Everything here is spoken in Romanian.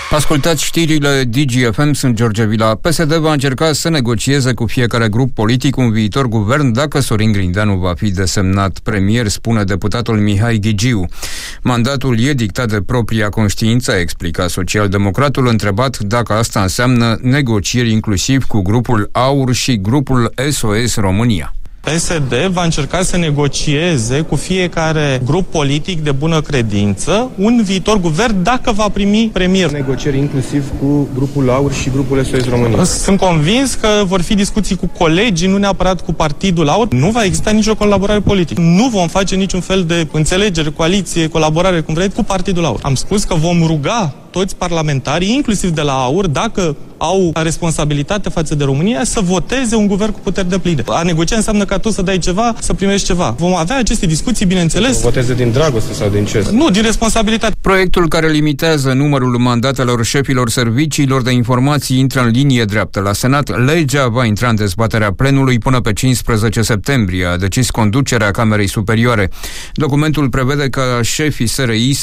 Ascultați știrile DGFM, sunt George Vila. PSD va încerca să negocieze cu fiecare grup politic un viitor guvern dacă Sorin Grindeanu va fi desemnat premier, spune deputatul Mihai Ghigiu. Mandatul e dictat de propria conștiință, a explicat socialdemocratul, întrebat dacă asta înseamnă negocieri inclusiv cu grupul AUR și grupul SOS România. PSD va încerca să negocieze cu fiecare grup politic de bună credință un viitor guvern dacă va primi premier. Negocieri inclusiv cu grupul AUR și grupul SOS România. Sunt convins că vor fi discuții cu colegii, nu neapărat cu partidul AUR. Nu va exista nicio colaborare politică. Nu vom face niciun fel de înțelegere, coaliție, colaborare, cum vreți, cu partidul AUR. Am spus că vom ruga toți parlamentarii, inclusiv de la AUR, dacă au responsabilitate față de România, să voteze un guvern cu puteri depline. A negocia înseamnă ca tu să dai ceva, să primești ceva. Vom avea aceste discuții, bineînțeles. Să voteze din dragoste sau din ce? Nu, din responsabilitate. Proiectul care limitează numărul mandatelor șefilor serviciilor de informații intră în linie dreaptă la Senat. Legea va intra în dezbaterea plenului până pe 15 septembrie, a decis conducerea Camerei Superioare. Documentul prevede că șefii SRI